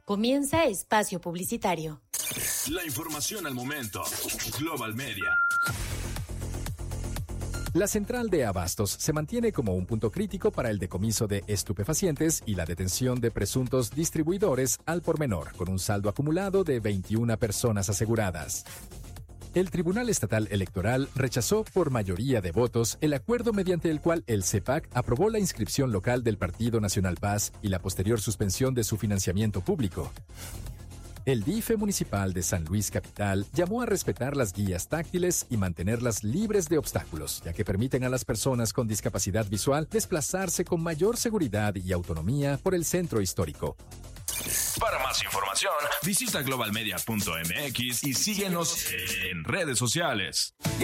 Comienza espacio publicitario. La información al momento. Global Media. La central de abastos se mantiene como un punto crítico para el decomiso de estupefacientes y la detención de presuntos distribuidores al por menor, con un saldo acumulado de 21 personas aseguradas. El Tribunal Estatal Electoral rechazó por mayoría de votos el acuerdo mediante el cual el CEPAC aprobó la inscripción local del Partido Nacional Paz y la posterior suspensión de su financiamiento público. El DIF municipal de San Luis Capital llamó a respetar las guías táctiles y mantenerlas libres de obstáculos, ya que permiten a las personas con discapacidad visual desplazarse con mayor seguridad y autonomía por el centro histórico. Para más información, visita globalmedia.mx y síguenos en redes sociales.